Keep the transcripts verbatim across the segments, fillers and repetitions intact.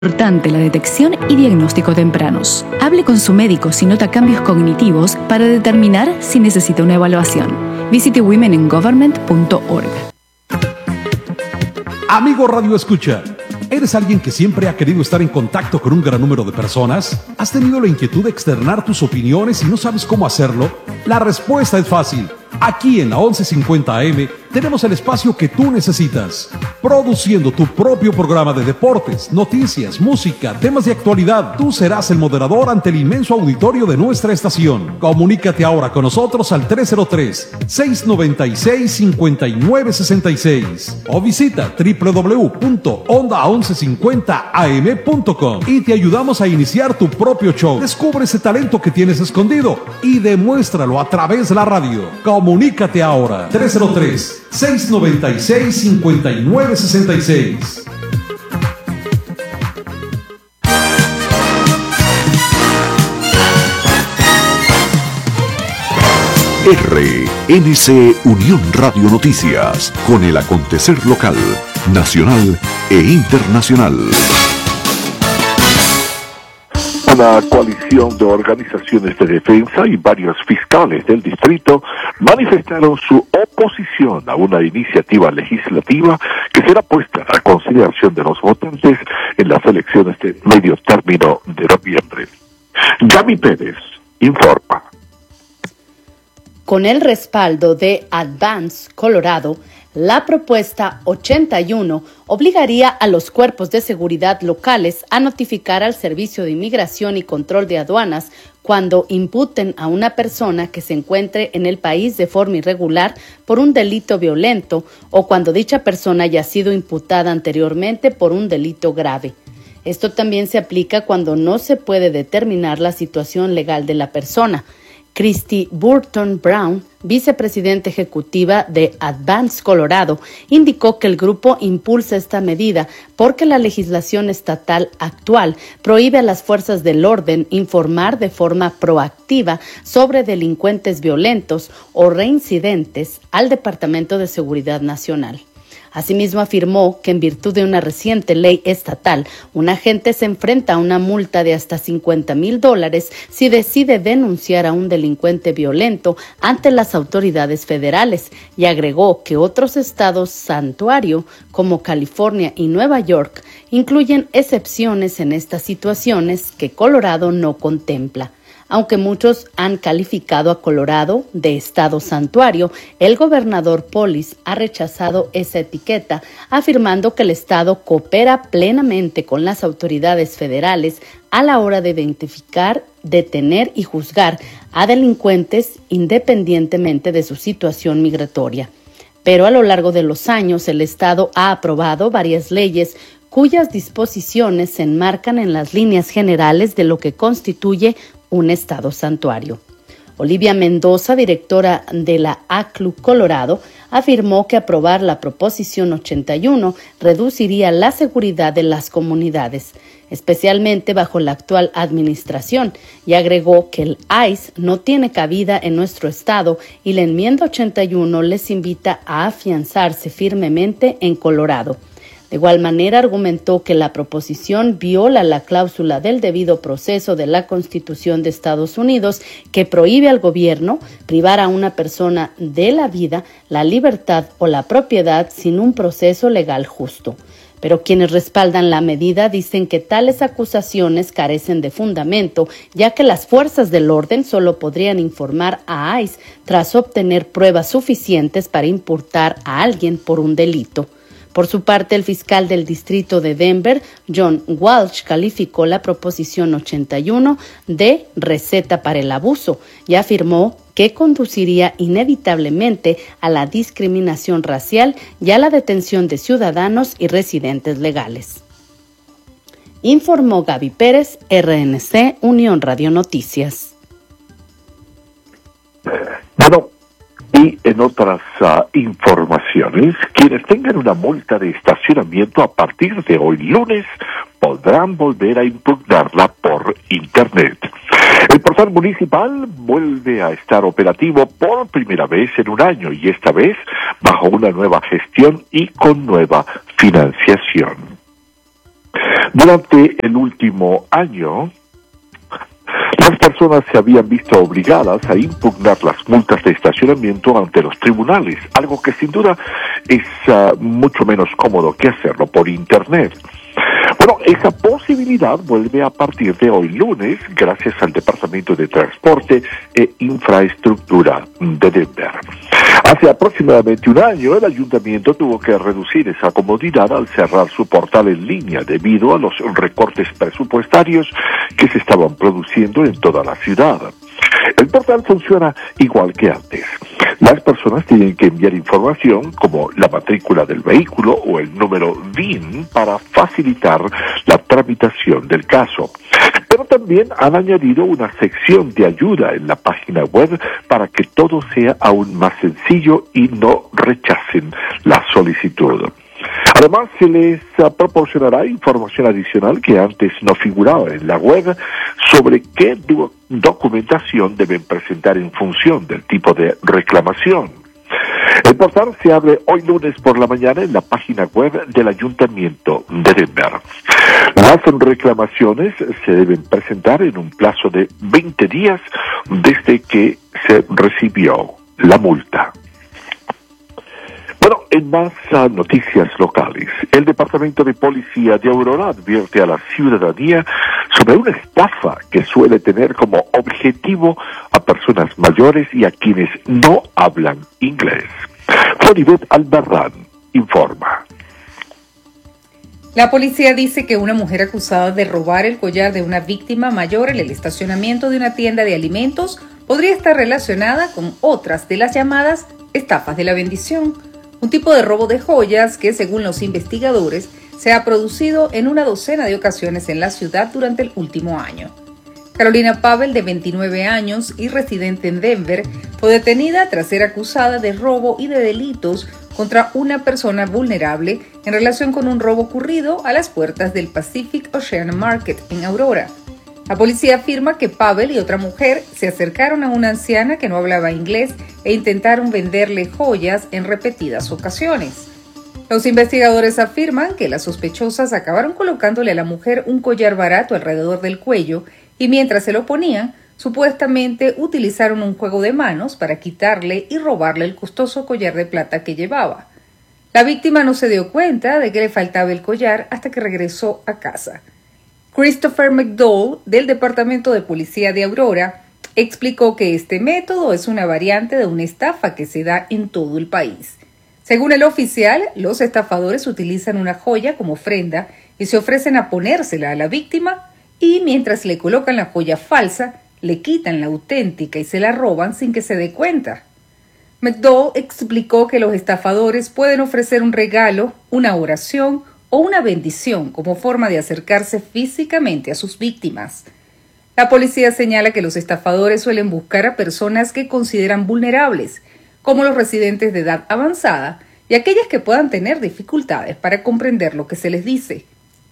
Importante la detección y diagnóstico tempranos. Hable con su médico si nota cambios cognitivos para determinar si necesita una evaluación. Visite women in government punto org. Amigo Radio Escucha, ¿eres alguien que siempre ha querido estar en contacto con un gran número de personas? ¿Has tenido la inquietud de externar tus opiniones y no sabes cómo hacerlo? La respuesta es fácil. Aquí en la once cincuenta A M tenemos el espacio que tú necesitas, produciendo tu propio programa de deportes, noticias, música, temas de actualidad. Tú serás el moderador ante el inmenso auditorio de nuestra estación. Comunícate ahora con nosotros al tres cero tres, seis nueve seis, cinco nueve seis seis o visita doble u doble u doble u punto onda once cincuenta a m punto com y te ayudamos a iniciar tu propio show. Descubre ese talento que tienes escondido y demuéstralo a través de la radio. Comunícate ahora, tres cero tres, seis nueve seis, cinco nueve seis seis. R N C Unión Radio Noticias, con el acontecer local, nacional e internacional. Una coalición de organizaciones de defensa y varios fiscales del distrito manifestaron su oposición a una iniciativa legislativa que será puesta a consideración de los votantes en las elecciones de medio término de noviembre. Gaby Pérez informa. Con el respaldo de Advance Colorado, la propuesta ochenta y uno obligaría a los cuerpos de seguridad locales a notificar al Servicio de Inmigración y Control de Aduanas cuando imputen a una persona que se encuentre en el país de forma irregular por un delito violento o cuando dicha persona haya sido imputada anteriormente por un delito grave. Esto también se aplica cuando no se puede determinar la situación legal de la persona. Christy Burton Brown, vicepresidenta ejecutiva de Advance Colorado, indicó que el grupo impulsa esta medida porque la legislación estatal actual prohíbe a las fuerzas del orden informar de forma proactiva sobre delincuentes violentos o reincidentes al Departamento de Seguridad Nacional. Asimismo, afirmó que en virtud de una reciente ley estatal, un agente se enfrenta a una multa de hasta cincuenta mil dólares si decide denunciar a un delincuente violento ante las autoridades federales, y agregó que otros estados santuario, como California y Nueva York, incluyen excepciones en estas situaciones que Colorado no contempla. Aunque muchos han calificado a Colorado de estado santuario, el gobernador Polis ha rechazado esa etiqueta, afirmando que el estado coopera plenamente con las autoridades federales a la hora de identificar, detener y juzgar a delincuentes independientemente de su situación migratoria. Pero a lo largo de los años, el estado ha aprobado varias leyes cuyas disposiciones se enmarcan en las líneas generales de lo que constituye un estado santuario. Olivia Mendoza, directora de la A C L U Colorado, afirmó que aprobar la proposición ochenta y uno reduciría la seguridad de las comunidades, especialmente bajo la actual administración, y agregó que el I C E no tiene cabida en nuestro estado y la enmienda ochenta y uno les invita a afianzarse firmemente en Colorado. De igual manera, argumentó que la proposición viola la cláusula del debido proceso de la Constitución de Estados Unidos, que prohíbe al gobierno privar a una persona de la vida, la libertad o la propiedad sin un proceso legal justo. Pero quienes respaldan la medida dicen que tales acusaciones carecen de fundamento, ya que las fuerzas del orden solo podrían informar a I C E tras obtener pruebas suficientes para imputar a alguien por un delito. Por su parte, el fiscal del distrito de Denver, John Walsh, calificó la proposición ochenta y uno de receta para el abuso y afirmó que conduciría inevitablemente a la discriminación racial y a la detención de ciudadanos y residentes legales. Informó Gaby Pérez, R N C, Unión Radio Noticias. Bueno, y en otras uh, informaciones, quienes tengan una multa de estacionamiento a partir de hoy lunes podrán volver a impugnarla por Internet. El portal municipal vuelve a estar operativo por primera vez en un año y esta vez bajo una nueva gestión y con nueva financiación. Durante el último año, las personas se habían visto obligadas a impugnar las multas de estacionamiento ante los tribunales, algo que sin duda es uh, mucho menos cómodo que hacerlo por Internet. Bueno, esa posibilidad vuelve a partir de hoy lunes gracias al Departamento de Transporte e Infraestructura de Denver. Hace aproximadamente un año, el ayuntamiento tuvo que reducir esa comodidad al cerrar su portal en línea debido a los recortes presupuestarios que se estaban produciendo en toda la ciudad. El portal funciona igual que antes. Las personas tienen que enviar información como la matrícula del vehículo o el número V I N para facilitar la tramitación del caso. Pero también han añadido una sección de ayuda en la página web para que todo sea aún más sencillo y no rechacen la solicitud. Además, se les uh, proporcionará información adicional que antes no figuraba en la web sobre qué do- documentación deben presentar en función del tipo de reclamación. El portal se abre hoy lunes por la mañana en la página web del Ayuntamiento de Denver. Las reclamaciones se deben presentar en un plazo de veinte días desde que se recibió la multa. Bueno, en más uh, noticias locales, el Departamento de Policía de Aurora advierte a la ciudadanía sobre una estafa que suele tener como objetivo a personas mayores y a quienes no hablan inglés. Floribet Albarrán informa. La policía dice que una mujer acusada de robar el collar de una víctima mayor en el estacionamiento de una tienda de alimentos podría estar relacionada con otras de las llamadas estafas de la bendición, un tipo de robo de joyas que, según los investigadores, se ha producido en una docena de ocasiones en la ciudad durante el último año. Carolina Pavel, de veintinueve años y residente en Denver, fue detenida tras ser acusada de robo y de delitos contra una persona vulnerable en relación con un robo ocurrido a las puertas del Pacific Ocean Market en Aurora. La policía afirma que Pavel y otra mujer se acercaron a una anciana que no hablaba inglés e intentaron venderle joyas en repetidas ocasiones. Los investigadores afirman que las sospechosas acabaron colocándole a la mujer un collar barato alrededor del cuello y mientras se lo ponían, supuestamente utilizaron un juego de manos para quitarle y robarle el costoso collar de plata que llevaba. La víctima no se dio cuenta de que le faltaba el collar hasta que regresó a casa. Christopher McDowell, del Departamento de Policía de Aurora, explicó que este método es una variante de una estafa que se da en todo el país. Según el oficial, los estafadores utilizan una joya como ofrenda y se ofrecen a ponérsela a la víctima y mientras le colocan la joya falsa, le quitan la auténtica y se la roban sin que se dé cuenta. McDowell explicó que los estafadores pueden ofrecer un regalo, una oración o una bendición como forma de acercarse físicamente a sus víctimas. La policía señala que los estafadores suelen buscar a personas que consideran vulnerables, como los residentes de edad avanzada y aquellas que puedan tener dificultades para comprender lo que se les dice.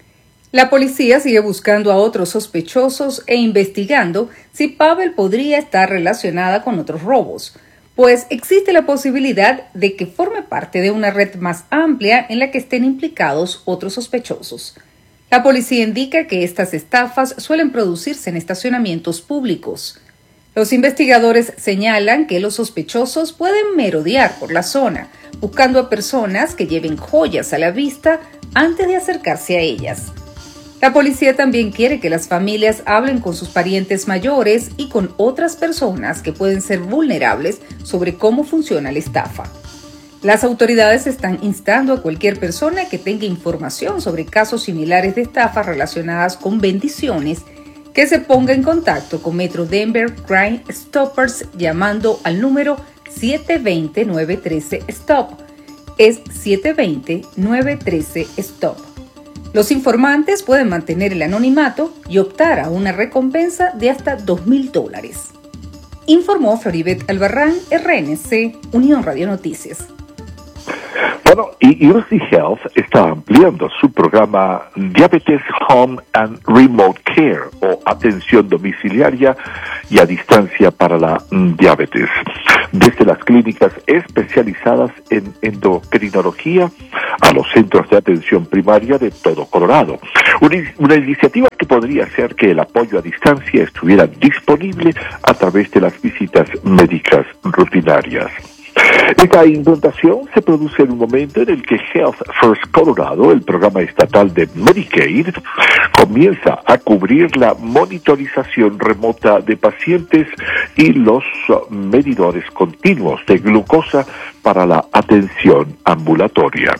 La policía sigue buscando a otros sospechosos e investigando si Pavel podría estar relacionada con otros robos, pues existe la posibilidad de que forme parte de una red más amplia en la que estén implicados otros sospechosos. La policía indica que estas estafas suelen producirse en estacionamientos públicos. Los investigadores señalan que los sospechosos pueden merodear por la zona, buscando a personas que lleven joyas a la vista antes de acercarse a ellas. La policía también quiere que las familias hablen con sus parientes mayores y con otras personas que pueden ser vulnerables sobre cómo funciona la estafa. Las autoridades están instando a cualquier persona que tenga información sobre casos similares de estafas relacionadas con bendiciones que se ponga en contacto con Metro Denver Crime Stoppers llamando al número siete dos cero, nueve uno tres, stop. Es siete dos cero, nueve uno tres, stop. Los informantes pueden mantener el anonimato y optar a una recompensa de hasta dos mil dólares. Informó Floribet Albarrán, R N C, Unión Radio Noticias. Bueno, y U C Health está ampliando su programa Diabetes Home and Remote Care, o atención domiciliaria y a distancia para la mm, diabetes, desde las clínicas especializadas en endocrinología a los centros de atención primaria de todo Colorado. Una, una iniciativa que podría hacer que el apoyo a distancia estuviera disponible a través de las visitas médicas rutinarias. Esta implantación se produce en un momento en el que Health First Colorado, el programa estatal de Medicaid, comienza a cubrir la monitorización remota de pacientes y los medidores continuos de glucosa para la atención ambulatoria.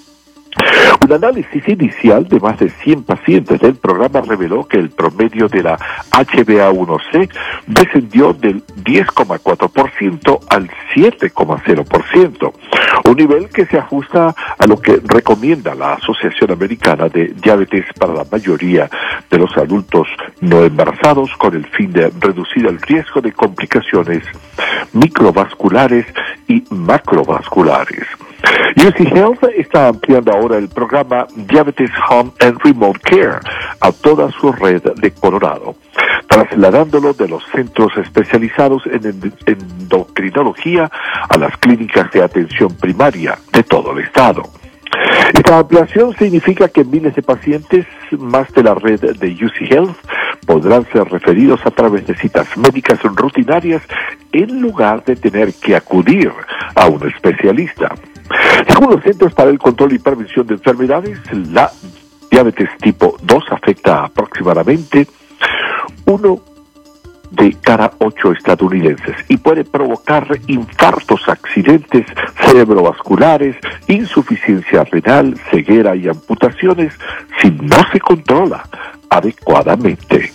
Un análisis inicial de más de cien pacientes del programa reveló que el promedio de la H b A uno C descendió del diez coma cuatro por ciento al siete coma cero por ciento, un nivel que se ajusta a lo que recomienda la Asociación Americana de Diabetes para la mayoría de los adultos no embarazados, con el fin de reducir el riesgo de complicaciones microvasculares y macrovasculares. U C Health está ampliando ahora el programa Diabetes Home and Remote Care a toda su red de Colorado, trasladándolo de los centros especializados en endocrinología a las clínicas de atención primaria de todo el estado. Esta ampliación significa que miles de pacientes más de la red de U C Health podrán ser referidos a través de citas médicas rutinarias en lugar de tener que acudir a un especialista. Según los Centros para el Control y Prevención de Enfermedades, la diabetes tipo dos afecta aproximadamente uno de cada ocho estadounidenses y puede provocar infartos, accidentes cerebrovasculares, insuficiencia renal, ceguera y amputaciones si no se controla adecuadamente.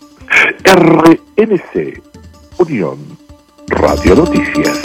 R N C, Unión Radio Noticias.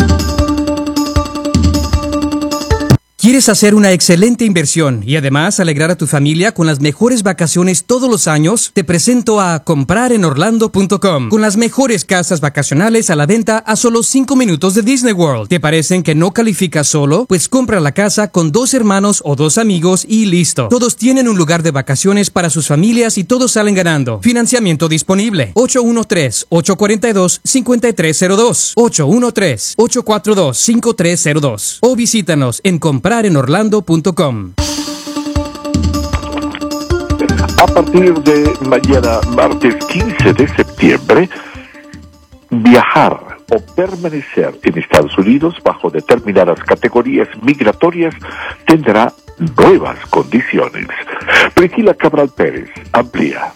¿Quieres hacer una excelente inversión y además alegrar a tu familia con las mejores vacaciones todos los años? Te presento a comprar en orlando punto com, con las mejores casas vacacionales a la venta a solo cinco minutos de Disney World. ¿Te parecen que no calificas solo? Pues compra la casa con dos hermanos o dos amigos y listo. Todos tienen un lugar de vacaciones para sus familias y todos salen ganando. Financiamiento disponible. ocho uno tres, ocho cuatro dos, cinco tres cero dos. ocho uno tres, ocho cuatro dos, cinco tres cero dos. O visítanos en comprar en orlando punto com. A partir de mañana, martes quince de septiembre, viajar o permanecer en Estados Unidos bajo determinadas categorías migratorias tendrá nuevas condiciones. Priscila Cabral Pérez amplía.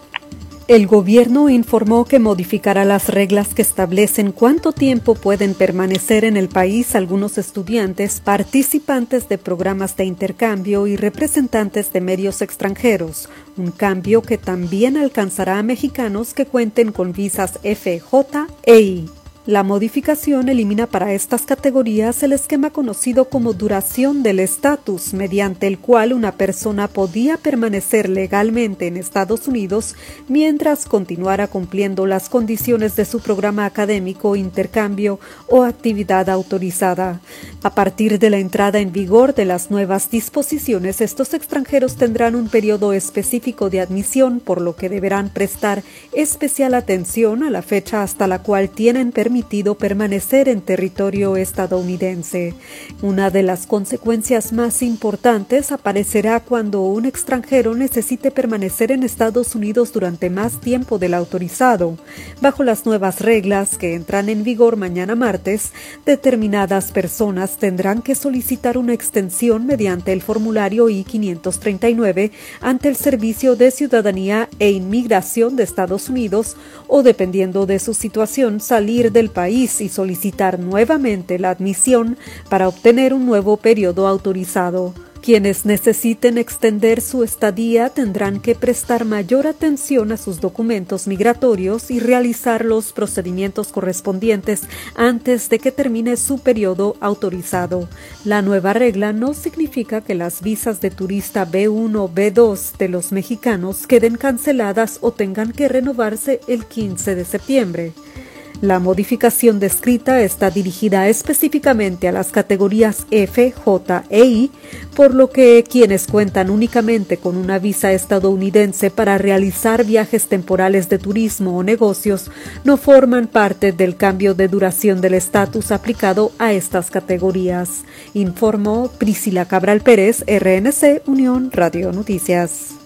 El gobierno informó que modificará las reglas que establecen cuánto tiempo pueden permanecer en el país algunos estudiantes, participantes de programas de intercambio y representantes de medios extranjeros, un cambio que también alcanzará a mexicanos que cuenten con visas F J e I. La modificación elimina para estas categorías el esquema conocido como duración del estatus, mediante el cual una persona podía permanecer legalmente en Estados Unidos mientras continuara cumpliendo las condiciones de su programa académico, intercambio o actividad autorizada. A partir de la entrada en vigor de las nuevas disposiciones, estos extranjeros tendrán un periodo específico de admisión, por lo que deberán prestar especial atención a la fecha hasta la cual tienen permitido permanecer en territorio estadounidense. Una de las consecuencias más importantes aparecerá cuando un extranjero necesite permanecer en Estados Unidos durante más tiempo del autorizado. Bajo las nuevas reglas que entran en vigor mañana martes, determinadas personas tendrán que solicitar una extensión mediante el formulario I quinientos treinta y nueve ante el Servicio de Ciudadanía e Inmigración de Estados Unidos o, dependiendo de su situación, salir del país y solicitar nuevamente la admisión para obtener un nuevo periodo autorizado. Quienes necesiten extender su estadía tendrán que prestar mayor atención a sus documentos migratorios y realizar los procedimientos correspondientes antes de que termine su periodo autorizado. La nueva regla no significa que las visas de turista B uno o B dos de los mexicanos queden canceladas o tengan que renovarse el quince de septiembre. La modificación descrita está dirigida específicamente a las categorías F, J e I, por lo que quienes cuentan únicamente con una visa estadounidense para realizar viajes temporales de turismo o negocios no forman parte del cambio de duración del estatus aplicado a estas categorías, informó Priscila Cabral Pérez, R N C, Unión Radio Noticias.